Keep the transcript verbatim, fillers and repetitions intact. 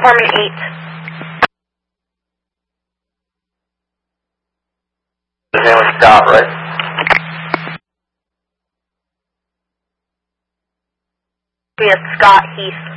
Harmon eight. His name was Scott, right? Yes, Scott Heath.